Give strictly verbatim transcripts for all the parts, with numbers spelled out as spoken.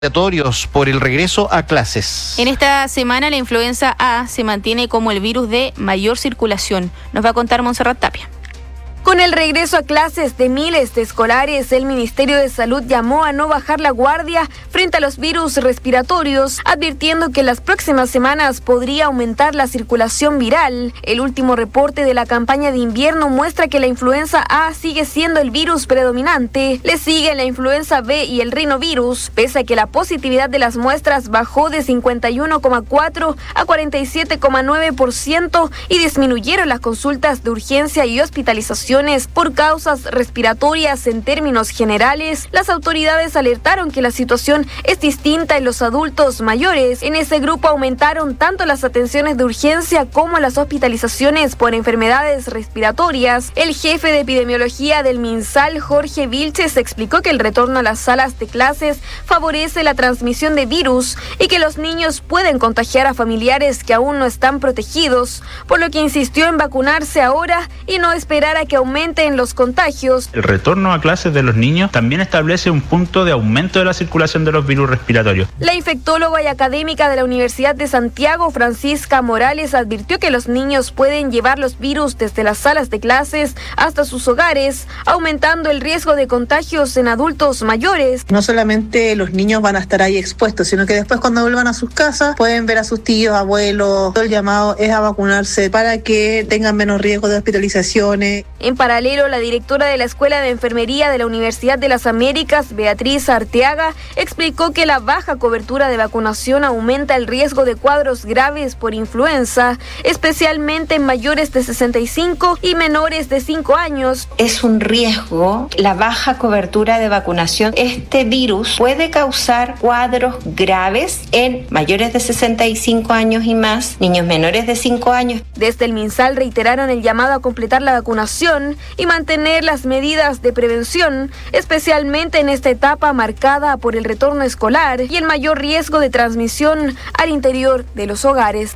Respiratorios por el regreso a clases. En esta semana la influenza A se mantiene como el virus de mayor circulación. Nos va a contar Montserrat Tapia. Con el regreso a clases de miles de escolares, el Ministerio de Salud llamó a no bajar la guardia frente a los virus respiratorios, advirtiendo que en las próximas semanas podría aumentar la circulación viral. El último reporte de la campaña de invierno muestra que la influenza A sigue siendo el virus predominante. Le sigue la influenza B y el rinovirus, pese a que la positividad de las muestras bajó de cincuenta y uno coma cuatro a cuarenta y siete coma nueve por ciento y disminuyeron las consultas de urgencia y hospitalización por causas respiratorias. En términos generales, las autoridades alertaron que la situación es distinta en los adultos mayores. En ese grupo aumentaron tanto las atenciones de urgencia como las hospitalizaciones por enfermedades respiratorias. El jefe de epidemiología del MinSal, Jorge Vilches, explicó que el retorno a las salas de clases favorece la transmisión de virus y que los niños pueden contagiar a familiares que aún no están protegidos, por lo que insistió en vacunarse ahora y no esperar a que aumenten los contagios. El retorno a clases de los niños también establece un punto de aumento de la circulación de los virus respiratorios. La infectóloga y académica de la Universidad de Santiago, Francisca Morales, advirtió que los niños pueden llevar los virus desde las salas de clases hasta sus hogares, aumentando el riesgo de contagios en adultos mayores. No solamente los niños van a estar ahí expuestos, sino que después cuando vuelvan a sus casas pueden ver a sus tíos, abuelos. Todo el llamado es a vacunarse para que tengan menos riesgo de hospitalizaciones. En paralelo, la directora de la Escuela de Enfermería de la Universidad de las Américas, Beatriz Arteaga, explicó que la baja cobertura de vacunación aumenta el riesgo de cuadros graves por influenza, especialmente en mayores de sesenta y cinco y menores de cinco años. Es un riesgo la baja cobertura de vacunación. Este virus puede causar cuadros graves en mayores de sesenta y cinco años y más, niños menores de cinco años. Desde el MinSal reiteraron el llamado a completar la vacunación y mantener las medidas de prevención, especialmente en esta etapa marcada por el retorno escolar y el mayor riesgo de transmisión al interior de los hogares.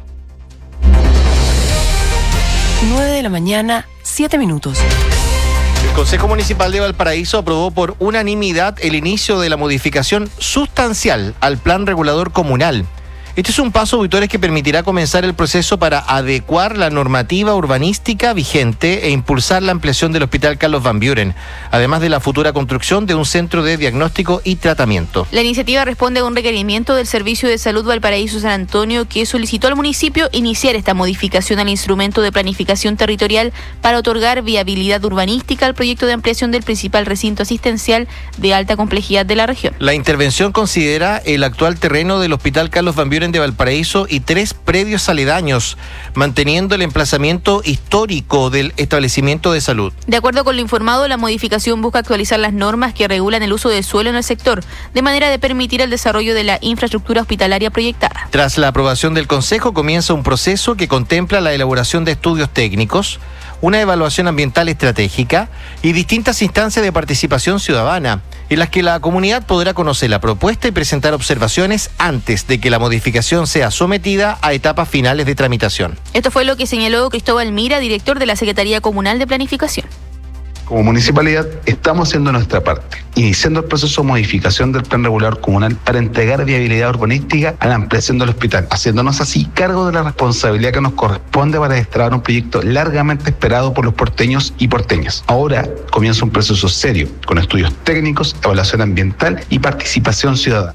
nueve de la mañana, siete minutos. El Consejo Municipal de Valparaíso aprobó por unanimidad el inicio de la modificación sustancial al Plan Regulador Comunal. Este es un paso, auditores, que permitirá comenzar el proceso para adecuar la normativa urbanística vigente e impulsar la ampliación del Hospital Carlos Van Buren, además de la futura construcción de un centro de diagnóstico y tratamiento. La iniciativa responde a un requerimiento del Servicio de Salud Valparaíso San Antonio, que solicitó al municipio iniciar esta modificación al instrumento de planificación territorial para otorgar viabilidad urbanística al proyecto de ampliación del principal recinto asistencial de alta complejidad de la región. La intervención considera el actual terreno del Hospital Carlos Van Buren de Valparaíso y tres predios aledaños, manteniendo el emplazamiento histórico del establecimiento de salud. De acuerdo con lo informado, la modificación busca actualizar las normas que regulan el uso de suelo en el sector, de manera de permitir el desarrollo de la infraestructura hospitalaria proyectada. Tras la aprobación del Consejo, comienza un proceso que contempla la elaboración de estudios técnicos, una evaluación ambiental estratégica y distintas instancias de participación ciudadana, en las que la comunidad podrá conocer la propuesta y presentar observaciones antes de que la modificación sea sometida a etapas finales de tramitación. Esto fue lo que señaló Cristóbal Mira, director de la Secretaría Comunal de Planificación. Como municipalidad estamos haciendo nuestra parte, iniciando el proceso de modificación del Plan Regulador Comunal para entregar viabilidad urbanística a la ampliación del hospital, haciéndonos así cargo de la responsabilidad que nos corresponde para destrabar un proyecto largamente esperado por los porteños y porteñas. Ahora comienza un proceso serio, con estudios técnicos, evaluación ambiental y participación ciudadana.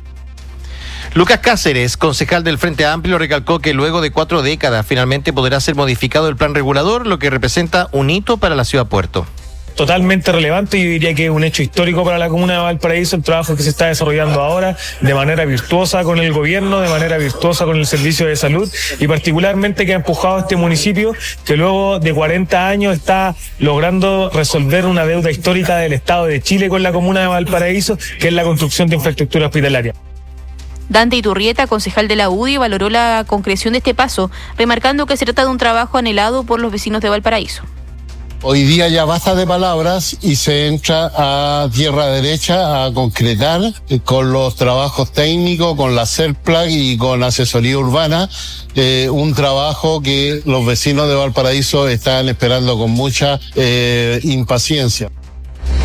Lucas Cáceres, concejal del Frente Amplio, recalcó que luego de cuatro décadas finalmente podrá ser modificado el plan regulador, lo que representa un hito para la ciudad Puerto. Totalmente relevante, yo diría que es un hecho histórico para la comuna de Valparaíso el trabajo que se está desarrollando ahora de manera virtuosa con el gobierno, de manera virtuosa con el servicio de salud y particularmente que ha empujado a este municipio que luego de cuarenta años está logrando resolver una deuda histórica del Estado de Chile con la comuna de Valparaíso, que es la construcción de infraestructura hospitalaria. Dante Iturrieta, concejal de la U D I, valoró la concreción de este paso, remarcando que se trata de un trabajo anhelado por los vecinos de Valparaíso. Hoy día ya basta de palabras y se entra a tierra derecha a concretar eh, con los trabajos técnicos, con la CERPLAC y con asesoría urbana, eh, un trabajo que los vecinos de Valparaíso están esperando con mucha eh, impaciencia.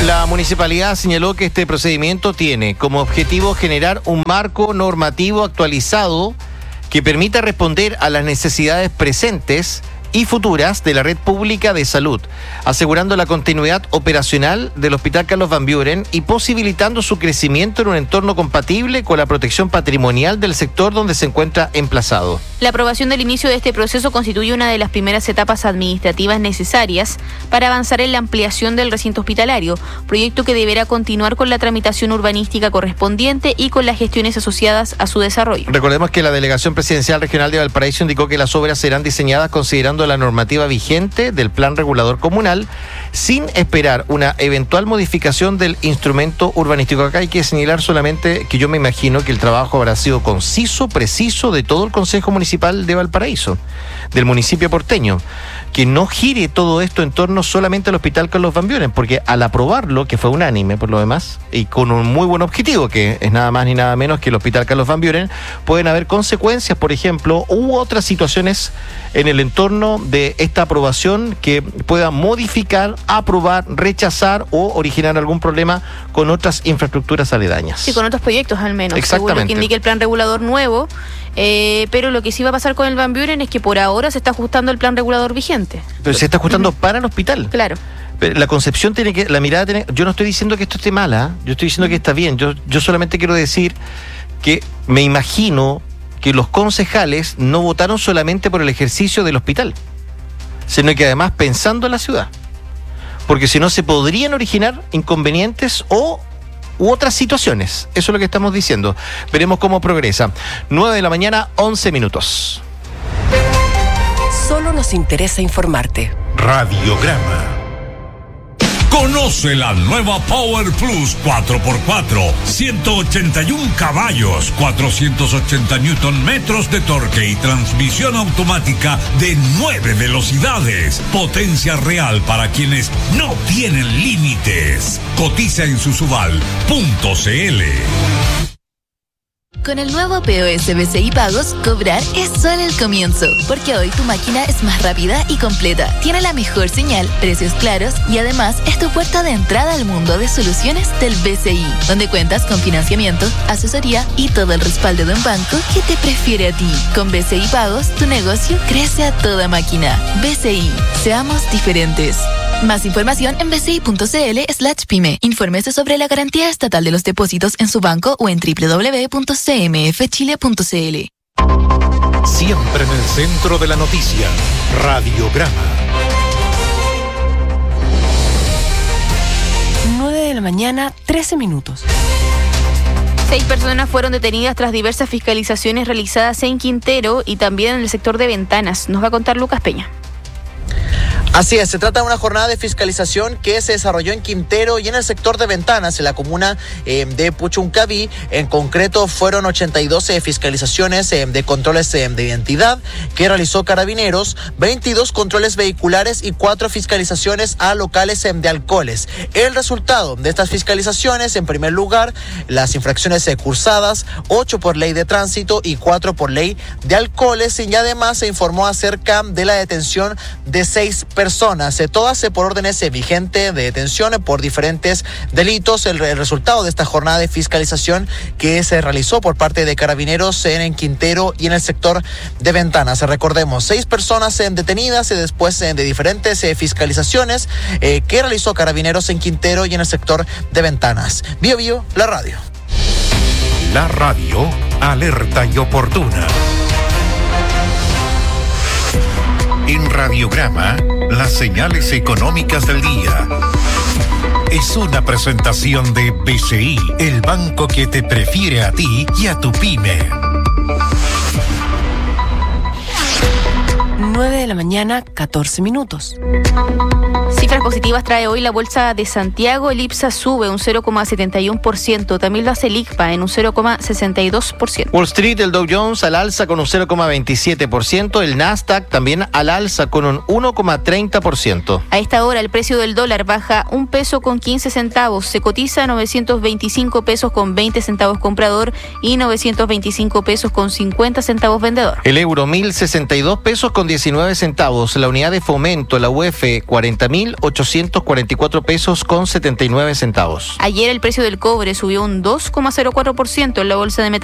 La municipalidad señaló que este procedimiento tiene como objetivo generar un marco normativo actualizado que permita responder a las necesidades presentes y futuras de la red pública de salud, asegurando la continuidad operacional del Hospital Carlos Van Buren y posibilitando su crecimiento en un entorno compatible con la protección patrimonial del sector donde se encuentra emplazado. La aprobación del inicio de este proceso constituye una de las primeras etapas administrativas necesarias para avanzar en la ampliación del recinto hospitalario, proyecto que deberá continuar con la tramitación urbanística correspondiente y con las gestiones asociadas a su desarrollo. Recordemos que la Delegación Presidencial Regional de Valparaíso indicó que las obras serán diseñadas considerando la normativa vigente del Plan Regulador Comunal, sin esperar una eventual modificación del instrumento urbanístico. Acá hay que señalar solamente que yo me imagino que el trabajo habrá sido conciso, preciso de todo el Consejo Municipal de Valparaíso, del municipio porteño, que no gire todo esto en torno solamente al Hospital Carlos Van Buren, porque al aprobarlo, que fue unánime por lo demás, y con un muy buen objetivo, que es nada más ni nada menos que el Hospital Carlos Van Buren, pueden haber consecuencias, por ejemplo, u otras situaciones en el entorno de esta aprobación que pueda modificar, aprobar, rechazar o originar algún problema con otras infraestructuras aledañas. Sí, con otros proyectos al menos, exactamente, según lo que indica el plan regulador nuevo. Eh, pero lo que sí va a pasar con el Van Buren es que por ahora se está ajustando el plan regulador vigente. Pero se está ajustando para el hospital. Claro. Pero la concepción tiene que, la mirada tiene, yo no estoy diciendo que esto esté mala, yo estoy diciendo que está bien. Yo, yo solamente quiero decir que me imagino que los concejales no votaron solamente por el ejercicio del hospital, sino que además pensando en la ciudad. Porque si no se podrían originar inconvenientes o u otras situaciones. Eso es lo que estamos diciendo. Veremos cómo progresa. nueve de la mañana, once minutos. Solo nos interesa informarte. Radiograma. Conoce la nueva Power Plus cuatro por cuatro, ciento ochenta y uno caballos, cuatrocientos ochenta newton metros de torque y transmisión automática de nueve velocidades. Potencia real para quienes no tienen límites. Cotiza en susubal punto c l. Con el nuevo P O S B C I Pagos, cobrar es solo el comienzo, porque hoy tu máquina es más rápida y completa, tiene la mejor señal, precios claros y además es tu puerta de entrada al mundo de soluciones del B C I, donde cuentas con financiamiento, asesoría y todo el respaldo de un banco que te prefiere a ti. Con B C I Pagos, tu negocio crece a toda máquina. B C I, seamos diferentes. Más información en bci.cl slash pyme. Infórmese sobre la garantía estatal de los depósitos en su banco o en doble u doble u doble u punto c m f chile punto c l. Siempre en el centro de la noticia. Radiograma. nueve de la mañana, trece minutos. Seis personas fueron detenidas tras diversas fiscalizaciones realizadas en Quintero y también en el sector de Ventanas. Nos va a contar Lucas Peña. Así es, se trata de una jornada de fiscalización que se desarrolló en Quintero y en el sector de Ventanas, en la comuna eh, de Puchuncaví. En concreto, fueron ochenta y dos eh, fiscalizaciones eh, de controles eh, de identidad que realizó Carabineros, veintidós controles vehiculares y cuatro fiscalizaciones a locales eh, de alcoholes. El resultado de estas fiscalizaciones, en primer lugar, las infracciones eh, cursadas, ocho por ley de tránsito y cuatro por ley de alcoholes, y además se informó acerca de la detención de seis personas. personas, eh, todas eh, por órdenes eh, vigente de detención eh, por diferentes delitos. El, el resultado de esta jornada de fiscalización que se realizó por parte de Carabineros en, en Quintero y en el sector de Ventanas. Recordemos, seis personas eh, detenidas eh, después eh, de diferentes eh, fiscalizaciones eh, que realizó Carabineros en Quintero y en el sector de Ventanas. Bio Bio, la radio. La radio, alerta y oportuna. En Radiograma, las señales económicas del día. Es una presentación de B C I, el banco que te prefiere a ti y a tu pyme. nueve de la mañana, catorce minutos. Cifras positivas trae hoy la Bolsa de Santiago. El IPSA sube un cero coma setenta y uno por ciento. También lo hace el I C P A en un cero coma sesenta y dos por ciento. Wall Street, el Dow Jones al alza con un cero coma veintisiete por ciento. El Nasdaq también al alza con un uno coma treinta por ciento. A esta hora el precio del dólar baja un peso con quince centavos. Se cotiza a novecientos veinticinco pesos con veinte centavos comprador y novecientos veinticinco pesos con cincuenta centavos vendedor. El euro, mil sesenta y dos pesos con diecinueve nueve centavos. La unidad de fomento, la U F, cuarenta mil ochocientos cuarenta y cuatro pesos con setenta y nueve centavos. Ayer el precio del cobre subió un dos coma cero cuatro por ciento en la bolsa de